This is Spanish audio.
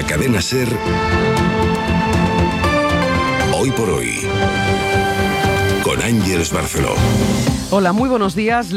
la cadena SER, Hoy por Hoy, con Ángeles Barceló. Hola, muy buenos días.